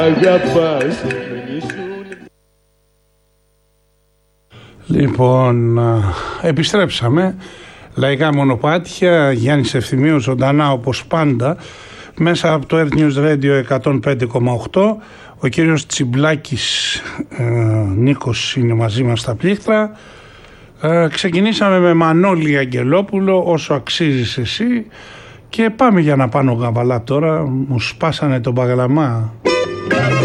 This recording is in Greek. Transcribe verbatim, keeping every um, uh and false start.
Λοιπόν, επιστρέψαμε. Λαϊκά μονοπάτια, Γιάννης Ευθυμίου ζωντανά όπως πάντα μέσα από το Earth News Radio εκατόν πέντε κόμμα οκτώ. Ο κύριος Τσιμπλάκης ε, Νίκος είναι μαζί μας στα πλήκτρα. ε, Ξεκινήσαμε με Μανώλη Αγγελόπουλο, όσο αξίζεις εσύ. Και πάμε για να πάνω γαβαλά τώρα. Μου σπάσανε τον Παγαλαμά.